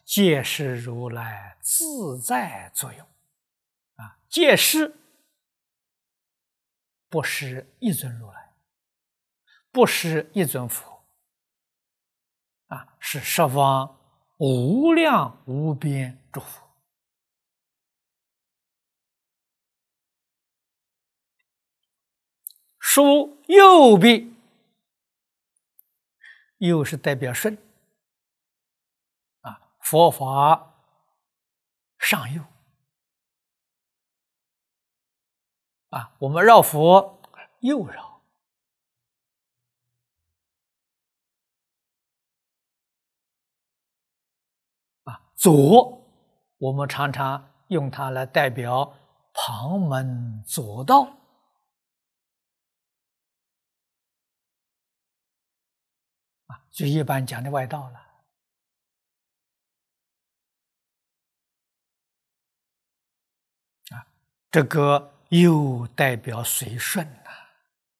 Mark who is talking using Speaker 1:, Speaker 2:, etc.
Speaker 1: 皆是如来自在作用皆是不是一尊如来，不是一尊佛是十方无量无边诸佛。属右臂，右是代表顺佛法上右我们绕佛右绕左我们常常用它来代表旁门左道就一般讲的外道了这个右代表随顺